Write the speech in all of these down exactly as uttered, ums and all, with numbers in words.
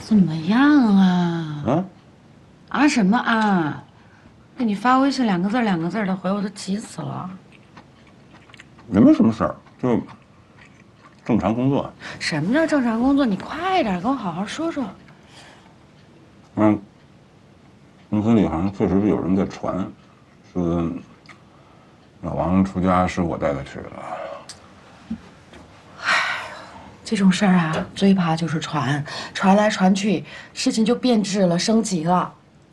怎么样啊？ 啊？ 啊什么啊？给你发微信两个字两个字的回，我都急死了。 也没什么事儿，就正常工作。 什么叫正常工作？你快点跟我好好说说。 嗯，公司里好像确实是有人在传，说老王出家是我带他去的。 这种事儿啊，最怕就是传，传来传去，事情就变质了，升级了。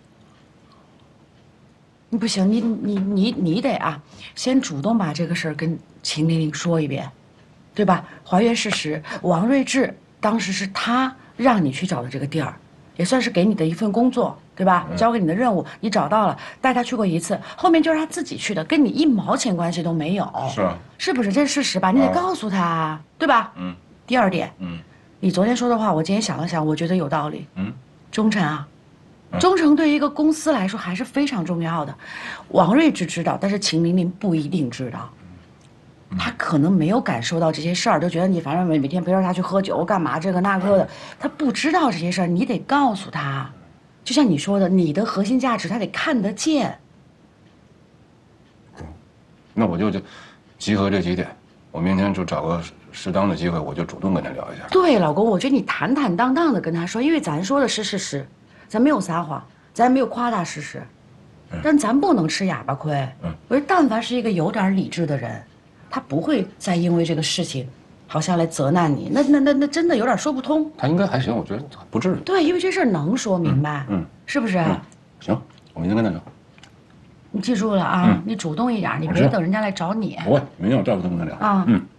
你不行，你你你你得啊，先主动把这个事儿跟秦玲玲说一遍，对吧？还原事实，王睿智当时是他让你去找的这个地儿，也算是给你的一份工作，对吧？交给你的任务你找到了，带他去过一次，后面就是他自己去的，跟你一毛钱关系都没有。 是啊， 是不是这是事实吧？你得告诉他，对吧？ 嗯。 第二点， 嗯， 你昨天说的话，我今天想了想，我觉得有道理。 嗯， 忠诚啊，忠诚对于一个公司来说还是非常重要的。王睿智知道，但是秦玲玲不一定知道。他可能没有感受到这些事儿，就觉得你反正每每天陪着他去喝酒干嘛这个那个的，他不知道这些事儿，你得告诉他。就像你说的，你的核心价值他得看得见。 那我就就集合这几点，我明天就找个适当的机会，我就主动跟他聊一下。 对，老公，我觉得你坦坦荡荡的跟他说，因为咱说的是事实，咱没有撒谎，咱没有夸大事实，但咱不能吃哑巴亏。 嗯， 我觉得但凡是一个有点理智的人，他不会再因为这个事情，好像来责难你。那那那那真的有点说不通。 他应该还行，我觉得不至于。 对，因为这事儿能说明白， 嗯，嗯是不是？ 嗯，行，我明天跟他聊。 你记住了啊， 嗯你主动一点，你我知道别等人家来找你。 不会，明天我照顾他跟他聊。 啊， 嗯。